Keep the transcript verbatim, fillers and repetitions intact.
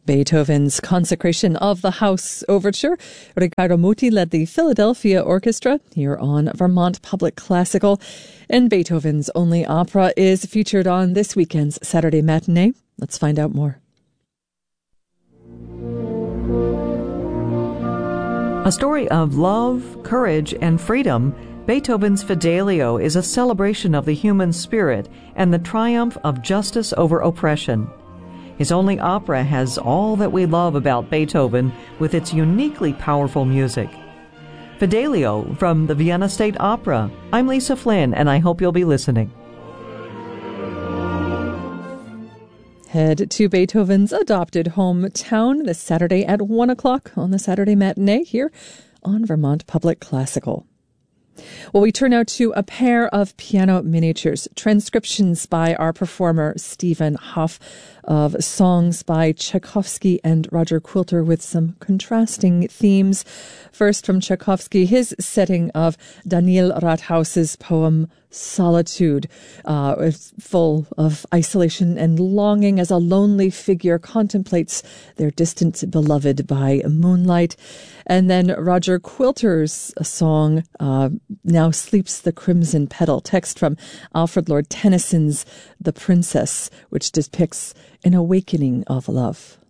Beethoven's Consecration of the House Overture. Riccardo Muti led the Philadelphia Orchestra here on Vermont Public Classical. And Beethoven's only opera is featured on this weekend's Saturday matinee. Let's find out more. A story of love, courage, and freedom, Beethoven's Fidelio is a celebration of the human spirit and the triumph of justice over oppression. His only opera has all that we love about Beethoven with its uniquely powerful music. Fidelio from the Vienna State Opera. I'm Lisa Flynn, and I hope you'll be listening. Head to Beethoven's adopted hometown this Saturday at one o'clock on the Saturday matinee here on Vermont Public Classical. Well, we turn now to a pair of piano miniatures, transcriptions by our performer Stephen Huff of songs by Tchaikovsky and Roger Quilter with some contrasting themes. First from Tchaikovsky, his setting of Daniel Rathaus's poem Solitude, uh, full of isolation and longing as a lonely figure contemplates their distant beloved by moonlight. And then Roger Quilter's song, uh, Now Sleeps the Crimson Petal, text from Alfred Lord Tennyson's The Princess, which depicts an awakening of love.